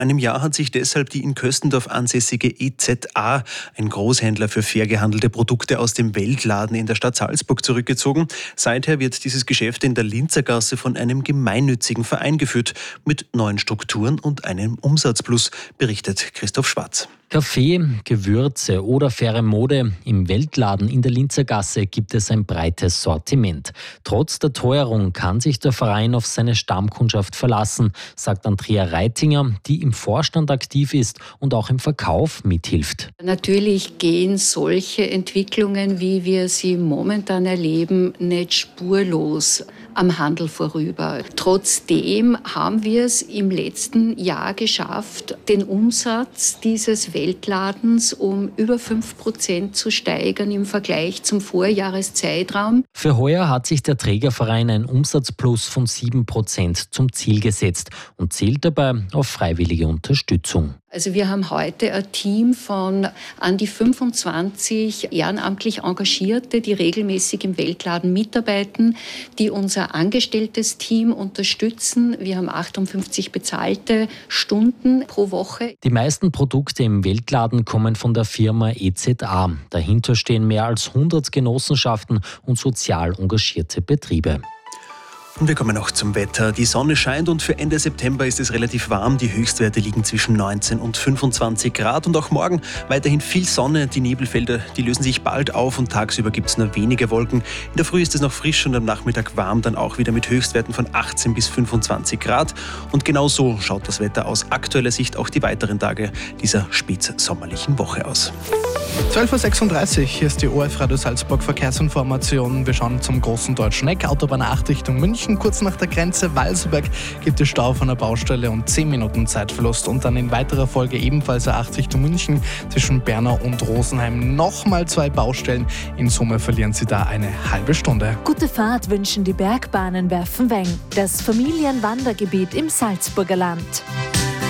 Einem Jahr hat sich deshalb die in Köstendorf ansässige EZA, ein Großhändler für fair gehandelte Produkte, aus dem Weltladen in der Stadt Salzburg zurückgezogen. Seither wird dieses Geschäft in der Linzergasse von einem gemeinnützigen Verein geführt, mit neuen Strukturen und einem Umsatzplus, berichtet Christoph Schwarz. Kaffee, Gewürze oder faire Mode. Im Weltladen in der Linzergasse gibt es ein breites Sortiment. Trotz der Teuerung kann sich der Verein auf seine Stammkundschaft verlassen, sagt Andrea Reitinger, die im Vorstand aktiv ist und auch im Verkauf mithilft. Natürlich gehen solche Entwicklungen, wie wir sie momentan erleben, nicht spurlos am Handel vorüber. Trotzdem haben wir es im letzten Jahr geschafft, den Umsatz dieses Weltladens um über 5% zu steigern im Vergleich zum Vorjahreszeitraum. Für heuer hat sich der Trägerverein ein Umsatzplus von 7% zum Ziel gesetzt und zählt dabei auf freiwillige Unterstützung. Also wir haben heute ein Team von an die 25 ehrenamtlich Engagierte, die regelmäßig im Weltladen mitarbeiten, die unser angestelltes Team unterstützen. Wir haben 58 bezahlte Stunden pro Woche. Die meisten Produkte im Weltladen kommen von der Firma EZA. Dahinter stehen mehr als 100 Genossenschaften und sozial engagierte Betriebe. Und wir kommen noch zum Wetter. Die Sonne scheint und für Ende September ist es relativ warm. Die Höchstwerte liegen zwischen 19 und 25 Grad. Und auch morgen weiterhin viel Sonne. Die Nebelfelder, die lösen sich bald auf und tagsüber gibt es nur wenige Wolken. In der Früh ist es noch frisch und am Nachmittag warm, dann auch wieder mit Höchstwerten von 18 bis 25 Grad. Und genau so schaut das Wetter aus aktueller Sicht auch die weiteren Tage dieser spätsommerlichen Woche aus. 12.36 Uhr, hier ist die ORF Radio Salzburg Verkehrsinformation. Wir schauen zum großen Deutschen Eck, Autobahn 8 Richtung München. Kurz nach der Grenze Walserberg gibt es Stau von der Baustelle und 10 Minuten Zeitverlust. Und dann in weiterer Folge ebenfalls A8 Richtung München zwischen Bernau und Rosenheim nochmal 2 Baustellen. In Summe verlieren Sie da eine halbe Stunde. Gute Fahrt wünschen die Bergbahnen Werfenweng, das Familienwandergebiet im Salzburger Land.